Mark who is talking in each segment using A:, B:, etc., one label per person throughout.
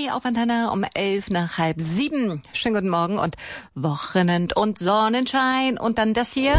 A: Larifari auf Antenne um 6:11. Schönen guten Morgen und Wochenend und Sonnenschein. Und dann das hier.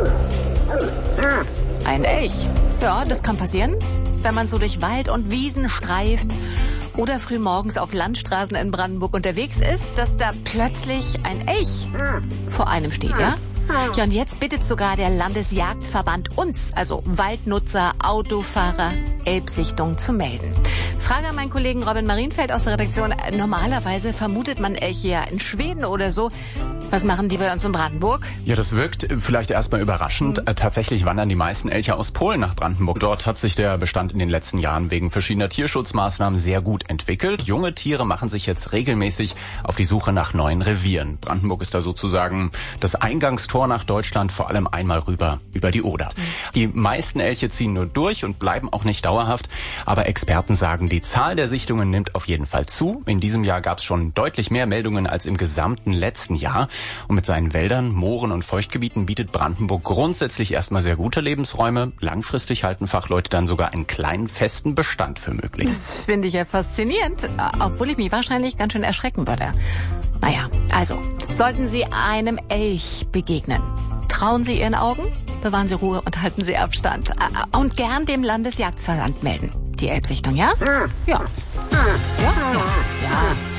A: Ein Elch. Ja, das kann passieren, wenn man so durch Wald und Wiesen streift oder früh morgens auf Landstraßen in Brandenburg unterwegs ist, dass da plötzlich ein Elch vor einem steht, ja? Ja, und jetzt bittet sogar der Landesjagdverband uns, also Waldnutzer, Autofahrer, Elbsichtung zu melden. Frage an meinen Kollegen Robin Marienfeld aus der Redaktion. Normalerweise vermutet man Elche ja in Schweden oder so. Was machen die bei uns in Brandenburg?
B: Ja, das wirkt vielleicht erstmal überraschend. Tatsächlich wandern die meisten Elche aus Polen nach Brandenburg. Dort hat sich der Bestand in den letzten Jahren wegen verschiedener Tierschutzmaßnahmen sehr gut entwickelt. Junge Tiere machen sich jetzt regelmäßig auf die Suche nach neuen Revieren. Brandenburg ist da sozusagen das Eingangstor nach Deutschland, vor allem einmal rüber über die Oder. Die meisten Elche ziehen nur durch und bleiben auch nicht dauerhaft. Aber Experten sagen, die Zahl der Sichtungen nimmt auf jeden Fall zu. In diesem Jahr gab es schon deutlich mehr Meldungen als im gesamten letzten Jahr. Und mit seinen Wäldern, Mooren und Feuchtgebieten bietet Brandenburg grundsätzlich erstmal sehr gute Lebensräume. Langfristig halten Fachleute dann sogar einen kleinen festen Bestand für möglich.
A: Das finde ich ja faszinierend, obwohl ich mich wahrscheinlich ganz schön erschrecken würde. Naja, also, sollten Sie einem Elch begegnen, trauen Sie Ihren Augen, bewahren Sie Ruhe und halten Sie Abstand. Und gern dem Landesjagdverband melden. Die Elbsichtung, ja? Ja. Ja.